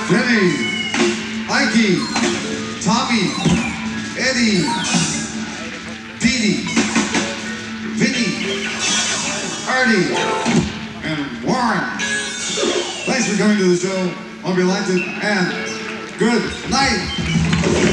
Jenny, Mikey, Tommy, Eddie, Dee Dee, Vinny, Artie, and Warren. Thanks for coming to the show. Hope you liked it, and good night.